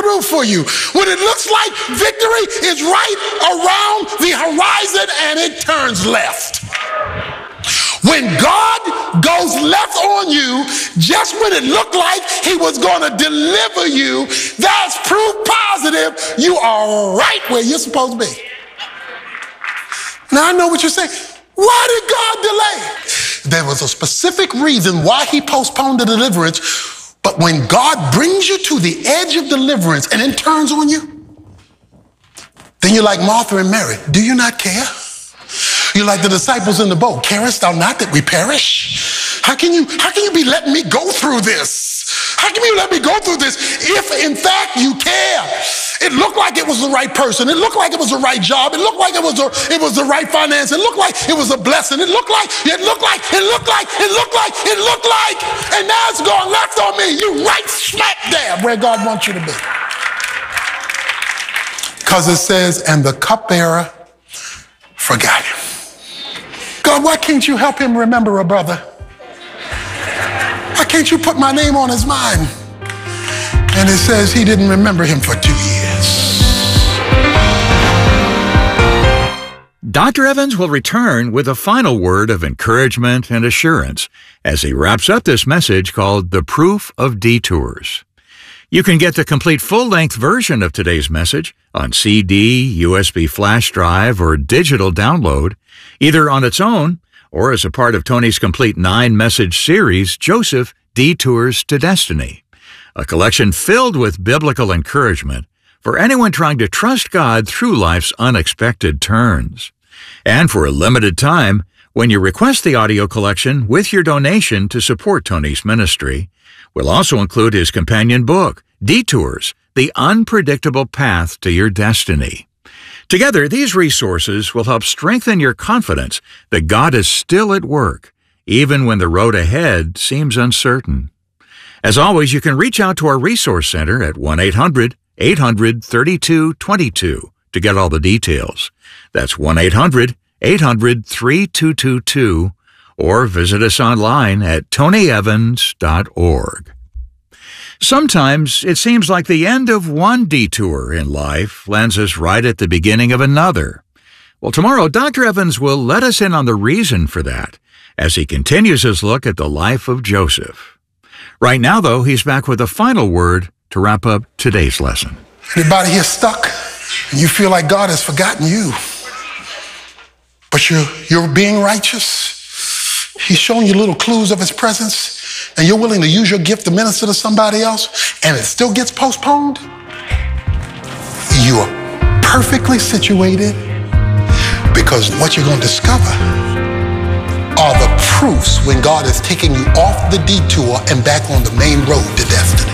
through for you. When it looks like victory is right around the horizon and it turns left. When God goes left on you, just when it looked like he was going to deliver you, that's proof positive you are right where you're supposed to be. Now I know what you're saying. Why did God delay? There was a specific reason why he postponed the deliverance, but when God brings you to the edge of deliverance and then turns on you, then you're like Martha and Mary. Do you not care? You're like the disciples in the boat. Carest thou not that we perish? How can you be letting me go through this? How can you let me go through this if in fact you care? It looked like it was the right person. It looked like it was the right job. It looked like it was the right finance. It looked like it was a blessing. And now it's gone left on me. You right smack there where God wants you to be. Because it says, and the cupbearer forgot him. God, why can't you help him remember a brother? Why can't you put my name on his mind? And it says he didn't remember him for 2 years. Dr. Evans will return with a final word of encouragement and assurance as he wraps up this message called The Proof of Detours. You can get the complete full-length version of today's message on CD, USB flash drive, or digital download, either on its own or as a part of Tony's complete 9-message series, Joseph Detours to Destiny, a collection filled with biblical encouragement for anyone trying to trust God through life's unexpected turns. And for a limited time, when you request the audio collection with your donation to support Tony's ministry, we'll also include his companion book, Detours, The Unpredictable Path to Your Destiny. Together, these resources will help strengthen your confidence that God is still at work, even when the road ahead seems uncertain. As always, you can reach out to our Resource Center at 1-800-800-3222 to get all the details. That's 1-800-800-3222, or visit us online at tonyevans.org. Sometimes it seems like the end of one detour in life lands us right at the beginning of another. Well, tomorrow, Dr. Evans will let us in on the reason for that as he continues his look at the life of Joseph. Right now, though, he's back with a final word to wrap up today's lesson. Anybody here stuck and you feel like God has forgotten you, but you're being righteous? He's showing you little clues of his presence, and you're willing to use your gift to minister to somebody else, and it still gets postponed? You are perfectly situated, because what you're going to discover are the proofs when God is taking you off the detour and back on the main road to destiny.